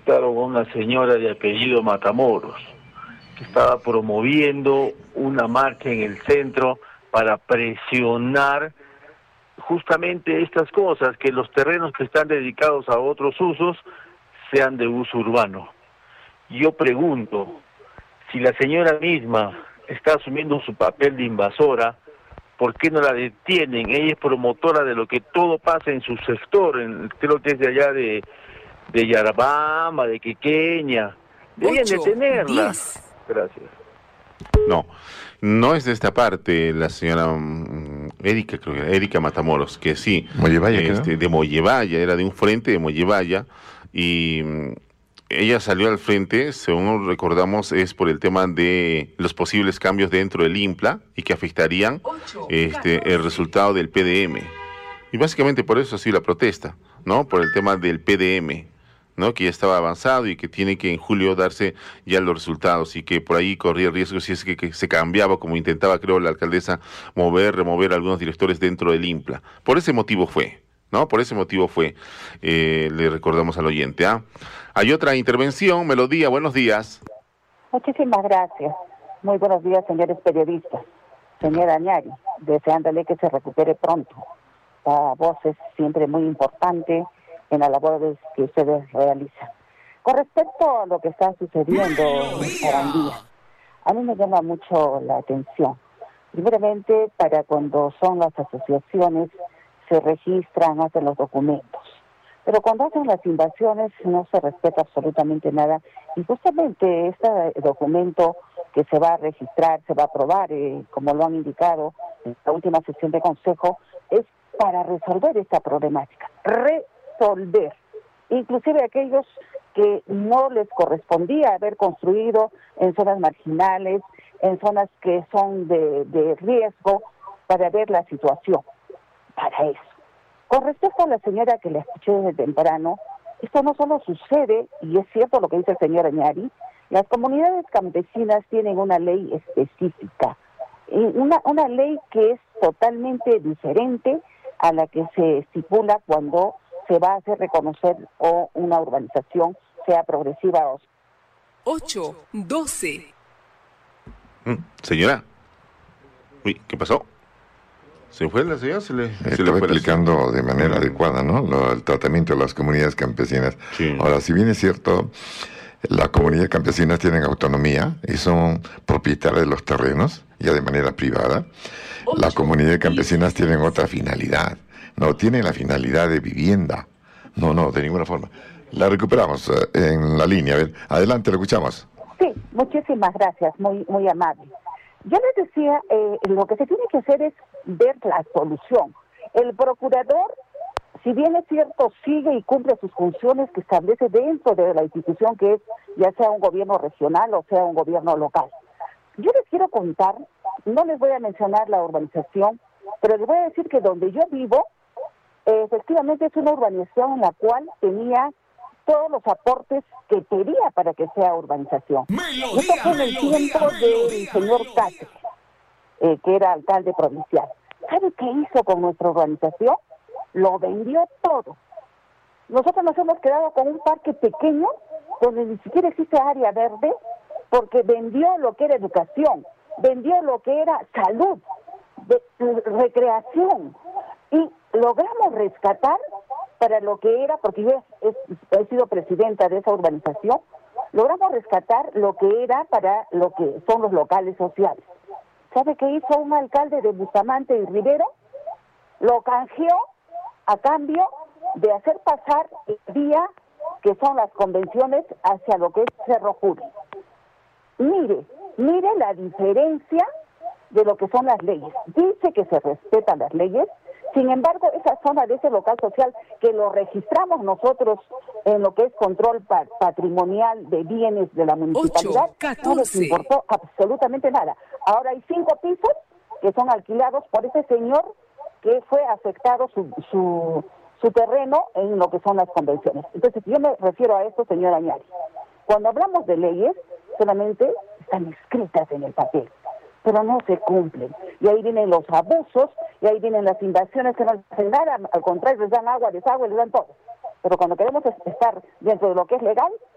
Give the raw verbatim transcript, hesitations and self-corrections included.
entrevistaron a una señora de apellido Matamoros, que estaba promoviendo una marcha en el centro para presionar justamente estas cosas, que los terrenos que están dedicados a otros usos sean de uso urbano. Yo pregunto, si la señora misma está asumiendo su papel de invasora, ¿por qué no la detienen? Ella es promotora de lo que todo pasa en su sector, en, creo que es de allá de, de Yarabamba, de Quequeña. Debían detenerla. diez. Gracias. No, no es de esta parte, la señora um, Erika, creo que era, Erika Matamoros, que sí, Mollevaya, este, de Mollevaya, era de un frente de Mollevaya, y um, ella salió al frente, según recordamos, es por el tema de los posibles cambios dentro del INPLA y que afectarían este, el resultado del P D M. Y básicamente por eso ha sido la protesta, ¿no? Por el tema del P D M, ¿no? Que ya estaba avanzado y que tiene que en julio darse ya los resultados, y que por ahí corría riesgo si es que, que se cambiaba, como intentaba, creo, la alcaldesa, mover, remover a algunos directores dentro del INPLA. Por ese motivo fue, ¿no? Por ese motivo fue, eh, le recordamos al oyente, ¿ah? Hay otra intervención, Melodía, buenos días. Muchísimas gracias. Muy buenos días, señores periodistas. Señora Añari, deseándole que se recupere pronto. La voz es siempre muy importante en las labores que ustedes realizan. Con respecto a lo que está sucediendo en Sarandía, a mí me llama mucho la atención. Primeramente, para cuando son las asociaciones, se registran, hacen los documentos. Pero cuando hacen las invasiones no se respeta absolutamente nada. Y justamente este documento que se va a registrar, se va a aprobar, eh, como lo han indicado en la última sesión de consejo, es para resolver esta problemática. Resolver. Inclusive aquellos que no les correspondía haber construido en zonas marginales, en zonas que son de, de riesgo, para ver la situación. Para eso. Con respecto a la señora que la escuché desde temprano, esto no solo sucede, y es cierto lo que dice el señor Añari, las comunidades campesinas tienen una ley específica, una, una ley que es totalmente diferente a la que se estipula cuando se va a hacer reconocer o una urbanización sea progresiva o... ocho, doce. Mm, señora. Uy, ¿qué pasó? ¿Se fue la señora? Se le, se le Estaba fue explicando de manera Mm. adecuada, ¿no? Lo, el tratamiento de las comunidades campesinas. Sí. Ahora, si bien es cierto, las comunidades campesinas tienen autonomía y son propietarias de los terrenos, ya de manera privada, las comunidades campesinas tienen otra finalidad. No tienen la finalidad de vivienda. No, no, de ninguna forma. La recuperamos eh, en la línea. A ver, adelante, lo escuchamos. Sí, muchísimas gracias, muy muy amable. Yo les decía, eh, lo que se tiene que hacer es ver la solución. El procurador, si bien es cierto, sigue y cumple sus funciones que establece dentro de la institución que es, ya sea un gobierno regional o sea un gobierno local. Yo les quiero contar, no les voy a mencionar la urbanización, pero les voy a decir que donde yo vivo, eh, efectivamente es una urbanización en la cual tenía todos los aportes que quería para que sea urbanización. Melodía, Esto fue en el melodía, tiempo melodía, del señor Cáceres, eh, que era alcalde provincial. ¿Sabe qué hizo con nuestra urbanización? Lo vendió todo. Nosotros nos hemos quedado con un parque pequeño donde ni siquiera existe área verde, porque vendió lo que era educación, vendió lo que era salud, de, de, recreación, y logramos rescatar para lo que era, porque yo he, he, he sido presidenta de esa urbanización, logramos rescatar lo que era para lo que son los locales sociales. ¿Sabe qué hizo un alcalde de Bustamante y Rivero? Lo canjeó a cambio de hacer pasar el día que son las convenciones hacia lo que es Cerro Juri. Mire, mire la diferencia de lo que son las leyes. Dice que se respetan las leyes, sin embargo, esa zona de ese local social que lo registramos nosotros en lo que es control pa- patrimonial de bienes de la municipalidad, ocho, catorce. no les importó absolutamente nada. Ahora hay cinco pisos que son alquilados por ese señor que fue afectado su, su, su terreno en lo que son las convenciones. Entonces, yo me refiero a esto, señor Añari. Cuando hablamos de leyes, solamente están escritas en el papel, pero no se cumplen. Y ahí vienen los abusos, y ahí vienen las invasiones que no hacen nada, al contrario, les dan agua, desagüe, les dan todo. Pero cuando queremos estar dentro de lo que es legal,